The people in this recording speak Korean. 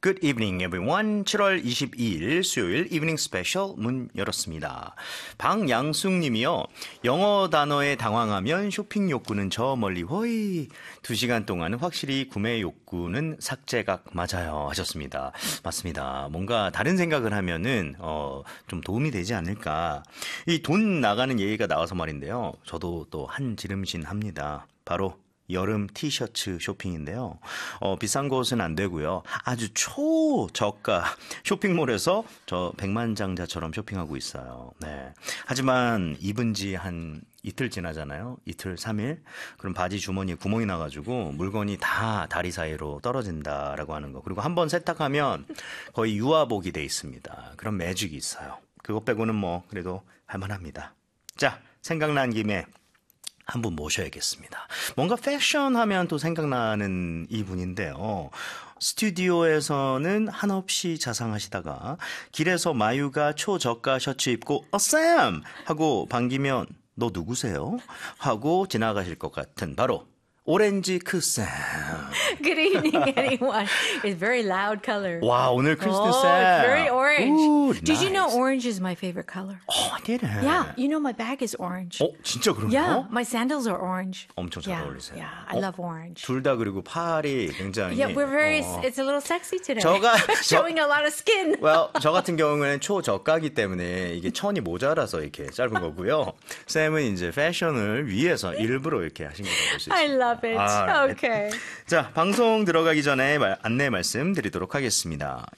Good evening, everyone. 7월 22일 수요일 이브닝 스페셜 문 열었습니다. 방양숙님이요. 영어 단어에 당황하면 쇼핑 욕구는 저 멀리 호이. 2시간 동안은 확실히 구매 욕구는 삭제각 맞아요 하셨습니다. 맞습니다. 뭔가 다른 생각을 하면은 좀 도움이 되지 않을까. 이 돈 나가는 얘기가 나와서 말인데요. 저도 또 한 지름신 합니다. 바로 여름 티셔츠 쇼핑인데요. 비싼 곳은 안 되고요. 아주 초저가 쇼핑몰에서 저 백만장자처럼 쇼핑하고 있어요. 네. 하지만 입은 지 한 이틀 지나잖아요. 이틀, 3일. 그럼 바지 주머니에 구멍이 나가지고 물건이 다 다리 사이로 떨어진다라고 하는 거. 그리고 한번 세탁하면 거의 유아복이 돼 있습니다. 그런 매직이 있어요. 그것 빼고는 뭐 그래도 할만합니다. 자, 생각난 김에 한 분 모셔야겠습니다. 뭔가 패션하면 또 생각나는 이분인데요. 스튜디오에서는 한없이 자상하시다가 길에서 마유가 초저가 셔츠 입고 쌤! 하고 반기면 너 누구세요? 하고 지나가실 것 같은 바로 오렌지 크쌤. Good evening, everyone. It's very loud color. 와, 오늘 크리스틴 쌤. It's very orange. Ooh, Did you know nice. orange is my favorite color? I didn't. Yeah, you know my bag is orange. 진짜 그러네요? Yeah, my sandals are orange. 엄청 잘 Yeah, 어울리세요. yeah, I love orange. 둘 다 그리고 팔이 굉장히. Yeah, we're very. It's a little sexy today. Showing a lot of skin. Well, 저 같은 경우는 초저가기 때문에 이게 천이 모자라서 이렇게 짧은 거고요. 쌤은 이제 패션을 위해서 일부러 이렇게 하신 거라고 볼 수 있습니다. I love it. Alright. Okay. 자, 방송 들어가기 전에 안내 말씀 드리도록 하겠습니다.